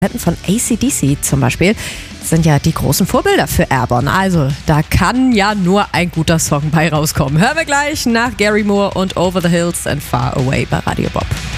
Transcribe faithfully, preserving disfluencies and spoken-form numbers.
Von A C D C zum Beispiel sind ja die großen Vorbilder für Airborne. Also da kann ja nur ein guter Song bei rauskommen. Hören wir gleich nach Gary Moore und Over the Hills and Far Away bei Radio Bob.